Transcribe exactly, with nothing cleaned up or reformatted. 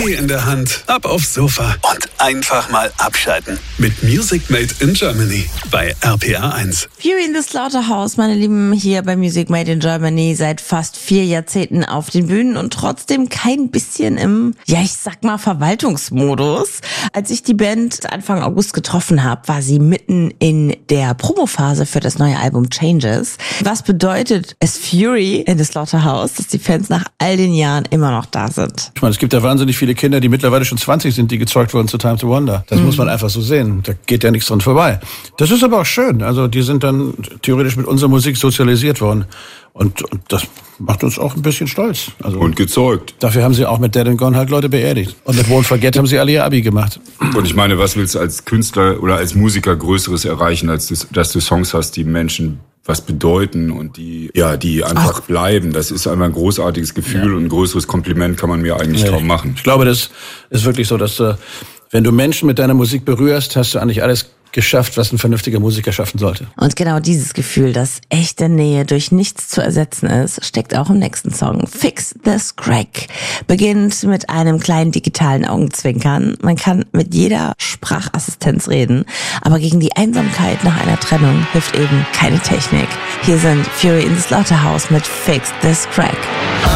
Tee in der Hand, ab aufs Sofa und einfach mal abschalten. Mit Music Made in Germany bei R P R eins. Fury in the Slaughterhouse, meine Lieben, hier bei Music Made in Germany seit fast vier Jahrzehnten auf den Bühnen und trotzdem kein bisschen im, ja ich sag mal, Verwaltungsmodus. Als ich die Band Anfang August getroffen habe, war sie mitten in der Promophase für das neue Album Changes. Was bedeutet es Fury in the Slaughterhouse, dass die Fans nach all den Jahren immer noch da sind? Ich meine, es gibt ja wahnsinnig viele Kinder, die mittlerweile schon zwanzig sind, die gezeugt wurden zu Time to Wonder. Das mhm. muss man einfach so sehen. Da geht ja nichts dran vorbei. Das ist aber auch schön. Also die sind dann theoretisch mit unserer Musik sozialisiert worden. Und, und das macht uns auch ein bisschen stolz. Also und gezeugt. Dafür haben sie auch mit Dead and Gone halt Leute beerdigt. Und mit Won't Forget haben sie alle ihr Abi gemacht. Und ich meine, was willst du als Künstler oder als Musiker Größeres erreichen, als du, dass du Songs hast, die Menschen was bedeuten und die, ja, die einfach Ach. bleiben. Das ist einfach ein großartiges Gefühl ja. und ein größeres Kompliment kann man mir eigentlich nee. kaum machen. Ich glaube, das ist wirklich so, dass du, wenn du Menschen mit deiner Musik berührst, hast du eigentlich alles geschafft, was ein vernünftiger Musiker schaffen sollte. Und genau dieses Gefühl, dass echte Nähe durch nichts zu ersetzen ist, steckt auch im nächsten Song. Fix This Crack beginnt mit einem kleinen digitalen Augenzwinkern. Man kann mit jeder Sprachassistenz reden, aber gegen die Einsamkeit nach einer Trennung hilft eben keine Technik. Hier sind Fury in the Slaughterhouse mit Fix This Crack.